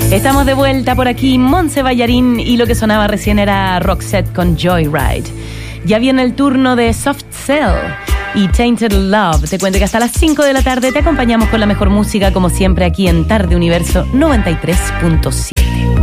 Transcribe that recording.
Estamos de vuelta por aquí, Montse Ballarín, y lo que sonaba recién era Roxette con Joyride. Ya viene el turno de Soft Cell y Tainted Love. Te cuento que hasta las 5 de la tarde te acompañamos con la mejor música, como siempre, aquí en Tarde Universo 93.7.